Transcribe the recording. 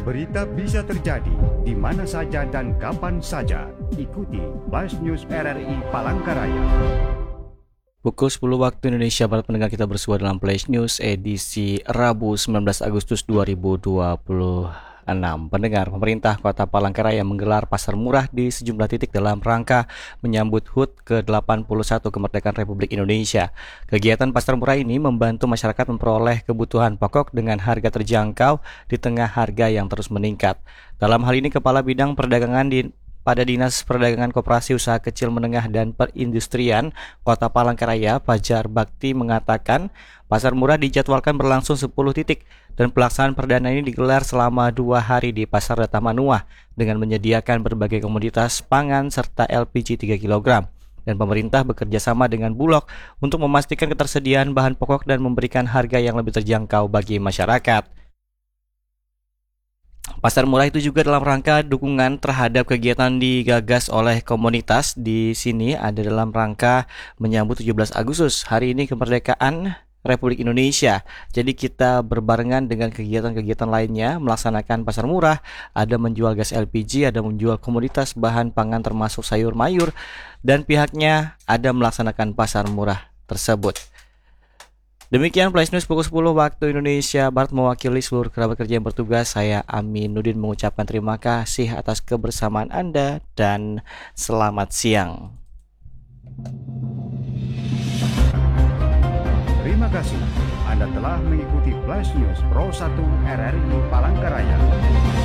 Berita bisa terjadi di mana saja dan kapan saja. Ikuti Flash News RRI Palangkaraya. Pukul 10 waktu Indonesia Barat, pendengar, kita bersua dalam Flash News edisi Rabu 19 Agustus 2026. Pendengar, pemerintah Kota Palangkaraya menggelar pasar murah di sejumlah titik dalam rangka menyambut HUT ke-81 kemerdekaan Republik Indonesia. Kegiatan pasar murah ini membantu masyarakat memperoleh kebutuhan pokok dengan harga terjangkau di tengah harga yang terus meningkat. Dalam hal ini, Kepala Bidang Perdagangan pada Dinas Perdagangan Koperasi Usaha Kecil Menengah dan Perindustrian Kota Palangkaraya, Fajar Bakti, mengatakan pasar murah dijadwalkan berlangsung 10 titik dan pelaksanaan perdana ini digelar selama 2 hari di Pasar Tamanua dengan menyediakan berbagai komoditas pangan serta LPG 3 kg. Dan pemerintah bekerja sama dengan Bulog untuk memastikan ketersediaan bahan pokok dan memberikan harga yang lebih terjangkau bagi masyarakat. Pasar murah itu juga dalam rangka dukungan terhadap kegiatan digagas oleh komunitas. Di sini ada dalam rangka menyambut 17 Agustus, hari ini kemerdekaan Republik Indonesia. Jadi kita berbarengan dengan kegiatan-kegiatan lainnya melaksanakan pasar murah, ada menjual gas LPG, ada menjual komoditas bahan pangan termasuk sayur mayur, dan pihaknya ada melaksanakan pasar murah tersebut. Demikian Flash News pukul 10 waktu Indonesia Barat, mewakili seluruh kerabat kerja yang bertugas, saya Aminuddin mengucapkan terima kasih atas kebersamaan Anda dan selamat siang. Terima kasih. Anda telah mengikuti Flash News Pro 1 RRI Palangkaraya.